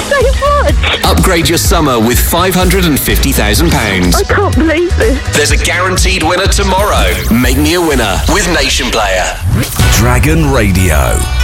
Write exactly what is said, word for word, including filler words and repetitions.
so much. Upgrade your summer with five hundred fifty thousand pounds. I can't believe this. There's a guaranteed winner tomorrow. Make me a winner with Nation Player. Dragon Radio.